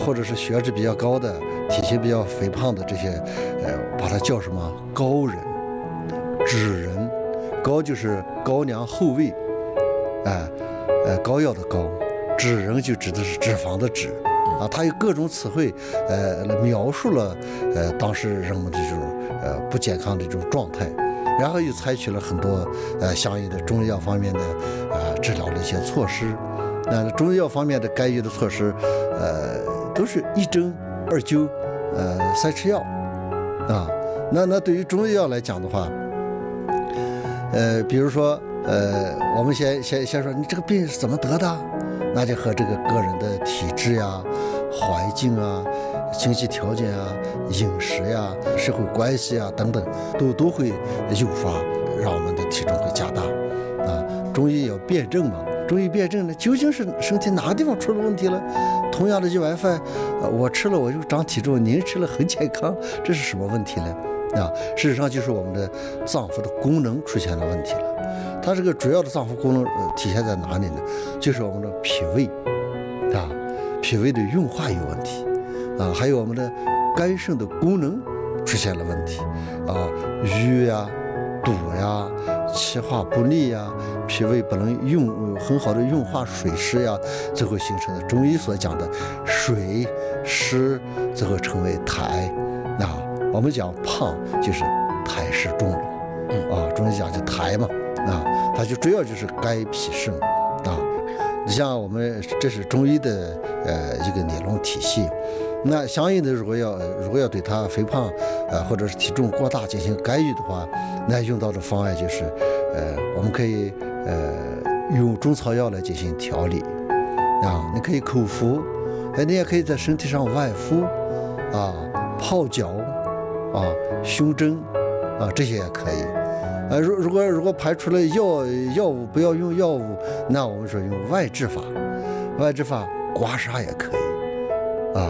或者是学识比较高的、体型比较肥胖的这些，把它叫什么高人、脂人。高就是高粱后味，膏药的膏，脂人就指的是脂肪的脂。它有各种词汇，描述了当时人们的这种不健康的这种状态，然后又采取了很多相应的中医药方面的治疗的一些措施。那中医药方面的干预的措施，都是1针2灸3吃药啊。那对于中医药来讲的话，比如说我们先说你这个病是怎么得的，那就和这个个人的体质呀、环境啊、经济条件啊、饮食呀、社会关系啊等等，都会诱发让我们的体重会加大啊。中医要辩证嘛，中医辩证呢，究竟是身体哪个地方出了问题了？同样的一碗饭，我吃了我就长体重，您吃了很健康，这是什么问题呢？事实上就是我们的脏腑的功能出现了问题了。它这个主要的脏腑功能体现在哪里呢？就是我们的脾胃脾胃的运化有问题还有我们的肝肾的功能出现了问题瘀呀、堵呀、气化不利呀，脾胃不能很好的运化水湿呀，最后形成的中医所讲的水湿，最后成为痰我们讲胖就是痰湿重了中医讲就痰嘛它就主要就是肝脾肾你像我们这是中医的一个理论体系。那相应的如果要对他肥胖或者是体重过大进行干预的话，那用到的方案就是我们可以用中草药来进行调理你可以口服你也可以在身体上外敷泡脚胸针这些也可以如果排除了药物不要用药物，那我们说用外治法刮痧也可以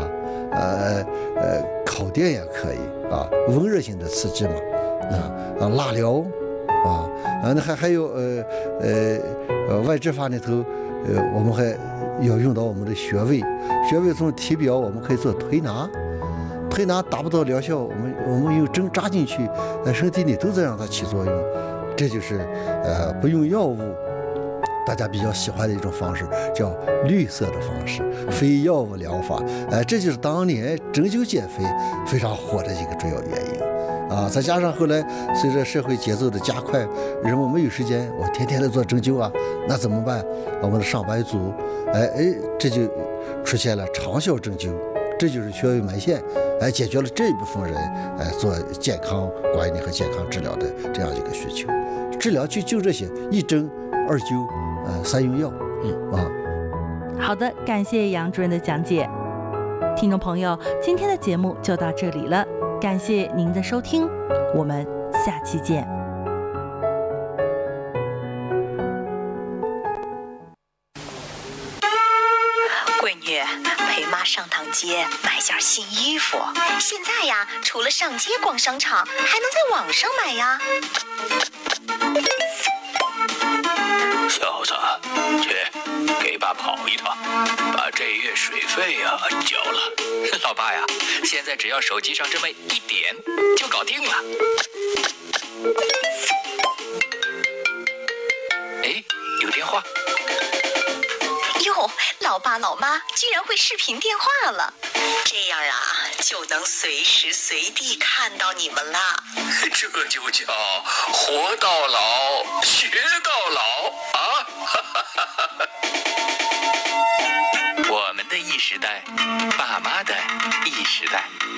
烤电也可以温热性的刺激嘛蜡疗那还有外治法里头我们还要用到我们的穴位从体表我们可以做推拿达不到疗效，我们用针扎进去，身体里都在让它起作用，这就是不用药物，大家比较喜欢的一种方式，叫绿色的方式，非药物疗法。这就是当年针灸减肥非常火的一个主要原因再加上后来随着社会节奏的加快，人们没有时间，我天天的做针灸那怎么办？我们的上班族，这就出现了长效针灸。这就是穴位埋线，解决了这一部分人做健康管理和健康治疗的这样一个需求。治疗就这些，1针2灸3用药。 好的，感谢杨主任的讲解。听众朋友，今天的节目就到这里了，感谢您的收听，我们下期见。 闺女，陪妈上趟街买件新衣服。现在呀，除了上街逛商场，还能在网上买呀。 小子，去给爸跑一趟，把这月水费交了。老爸呀，现在只要手机上这么一点就搞定了。有电话。 哟，老爸老妈居然会视频电话了，这样就能随时随地看到你们了。 这就叫活到老学到老我们的 E 时代，爸妈的 E 时代。